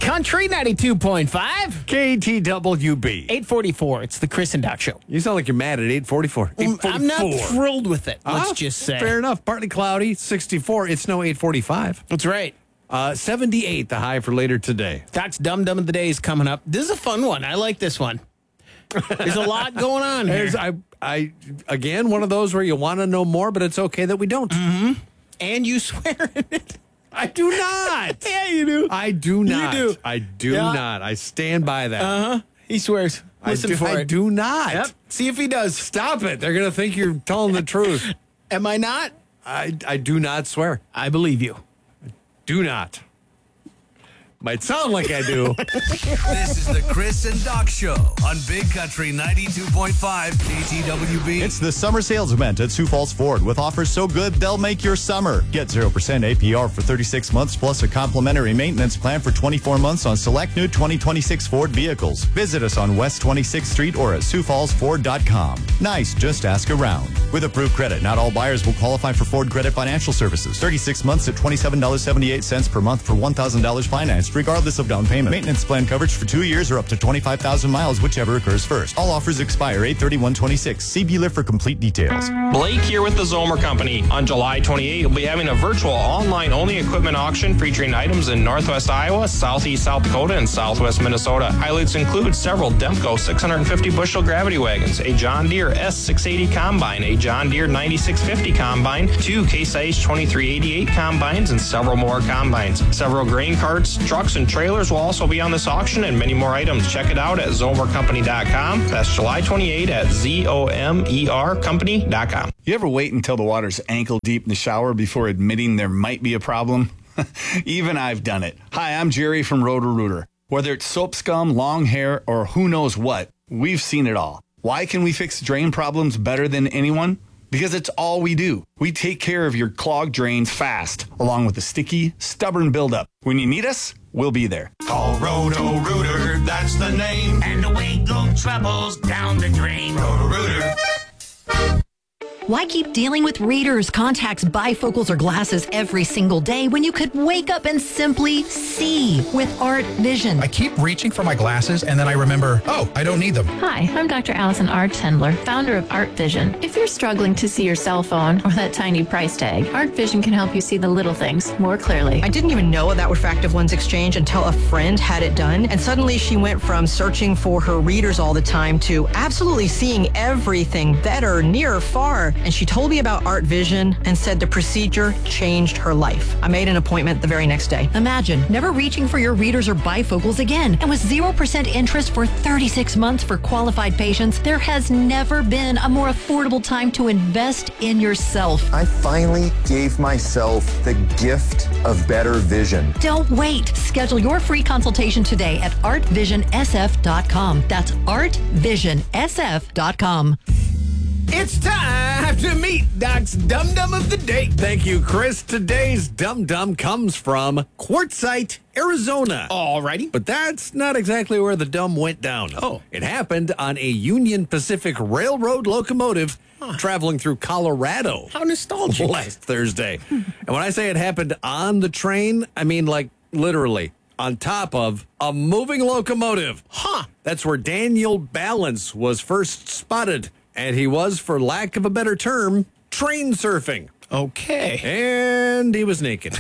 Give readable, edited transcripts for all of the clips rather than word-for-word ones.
Country 92.5. KTWB. 844. It's the Chris and Doc Show. You sound like you're mad at 844. I'm not thrilled with it, let's just say. Fair enough. Partly cloudy, 64. It's no 845. That's right. 78, the high for later today. Doc's Dum Dum of the Day is coming up. This is a fun one. I like this one. There's a lot going on here. Again, one of those where you want to know more, but it's okay that we don't. Mm-hmm. And you swear in it. I do not. Yeah, you do. I do not. You do. I do not. I stand by that. Uh-huh. He swears. Listen for it. I do not. Yep. See if he does. Stop it. They're going to think you're telling the truth. Am I not? I do not swear. I believe you. Do not. Might sound like I do. This is the Chris and Doc Show on Big Country 92.5 KTWB. It's the summer sales event at Sioux Falls Ford with offers so good they'll make your summer. Get 0% APR for 36 months plus a complimentary maintenance plan for 24 months on select new 2026 Ford vehicles. Visit us on West 26th Street or at SiouxFallsFord.com. Nice, just ask around. With approved credit, not all buyers will qualify for Ford Credit Financial Services. 36 months at $27.78 per month for $1,000 financed, regardless of down payment. Maintenance plan coverage for 2 years or up to 25,000 miles, whichever occurs first. All offers expire 8/31/26. See dealer for complete details. Blake here with the Zomer Company. On July 28, we'll be having a virtual online-only equipment auction featuring items in Northwest Iowa, Southeast South Dakota, and Southwest Minnesota. Highlights include several Demco 650-bushel gravity wagons, a John Deere S680 combine, a John Deere 9650 combine, 2 Case IH 2388 combines, and several more combines. Several grain carts, trucks, and trailers will also be on this auction and many more items. Check it out at zomercompany.com. That's July 28 at ZOMERcompany.com. You ever wait until the water's ankle deep in the shower before admitting there might be a problem? Even I've done it. Hi, I'm Jerry from Roto-Rooter. Whether it's soap scum, long hair, or who knows what, we've seen it all. Why can we fix drain problems better than anyone? Because it's all we do. We take care of your clogged drains fast, along with a sticky, stubborn buildup. When you need us, we'll be there. Call Roto-Rooter, that's the name. And away go troubles down the drain. Roto-Rooter. Why keep dealing with readers, contacts, bifocals, or glasses every single day when you could wake up and simply see with Art Vision? I keep reaching for my glasses and then I remember, oh, I don't need them. Hi, I'm Dr. Allison Archendler, founder of Art Vision. If you're struggling to see your cell phone or that tiny price tag, Art Vision can help you see the little things more clearly. I didn't even know that refractive lens exchange until a friend had it done, and suddenly she went from searching for her readers all the time to absolutely seeing everything better, near, far. And she told me about Art Vision and said the procedure changed her life. I made an appointment the very next day. Imagine never reaching for your readers or bifocals again. And with 0% interest for 36 months for qualified patients, there has never been a more affordable time to invest in yourself. I finally gave myself the gift of better vision. Don't wait. Schedule your free consultation today at artvisionsf.com. That's artvisionsf.com. It's time to meet Doc's Dum Dum of the Day. Thank you, Chris. Today's Dum Dum comes from Quartzsite, Arizona. Alrighty. But that's not exactly where the dum went down. Oh. It happened on a Union Pacific Railroad locomotive traveling through Colorado. How nostalgic. Last Thursday. And when I say it happened on the train, I mean like literally on top of a moving locomotive. Huh. That's where Daniel Balance was first spotted. And he was, for lack of a better term, train surfing. Okay. And he was naked.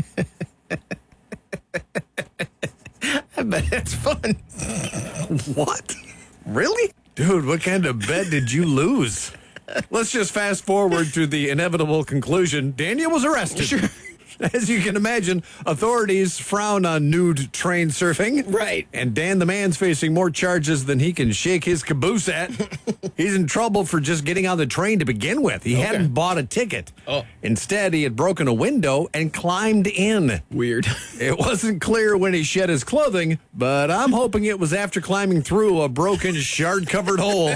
I bet that's fun. What? Really? Dude, what kind of bet did you lose? Let's just fast forward to the inevitable conclusion. Daniel was arrested. Sure. As you can imagine, authorities frown on nude train surfing. Right. And Dan the man's facing more charges than he can shake his caboose at. He's in trouble for just getting on the train to begin with. He hadn't bought a ticket. Oh. Instead, he had broken a window and climbed in. Weird. It wasn't clear when he shed his clothing, but I'm hoping it was after climbing through a broken, shard-covered hole.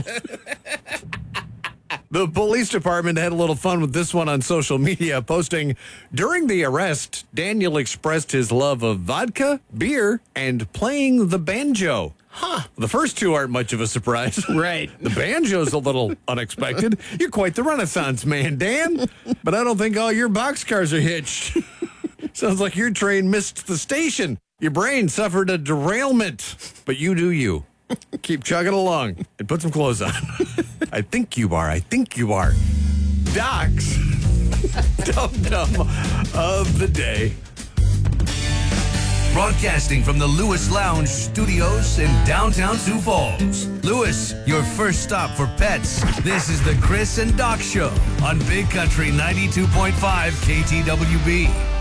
The police department had a little fun with this one on social media, posting, during the arrest, Daniel expressed his love of vodka, beer, and playing the banjo. Huh. The first two aren't much of a surprise. Right. The banjo's a little unexpected. You're quite the Renaissance man, Dan. But I don't think all your boxcars are hitched. Sounds like your train missed the station. Your brain suffered a derailment, but you do you. Keep chugging along and put some clothes on. I think you are. Doc's Dum-Dum of the Day. Broadcasting from the Lewis Lounge Studios in downtown Sioux Falls. Lewis, your first stop for pets. This is the Chris and Doc Show on Big Country 92.5 KTWB.